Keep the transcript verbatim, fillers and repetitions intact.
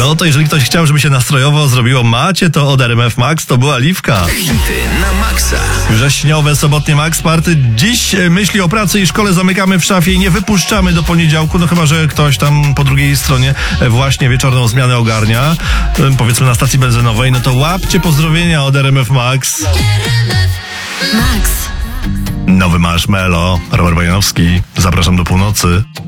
No to jeżeli ktoś chciał, żeby się nastrojowo zrobiło macie, to od R M F Max to była Liwka. Hity na maksa. Wrześniowe, sobotnie Max Party. Dziś myśli o pracy i szkole zamykamy w szafie i nie wypuszczamy do poniedziałku, no chyba, że ktoś tam po drugiej stronie właśnie wieczorną zmianę ogarnia, powiedzmy na stacji benzynowej, no to łapcie pozdrowienia od R M F Max. Max. Nowy Marshmello, Robert Bajanowski. Zapraszam do północy.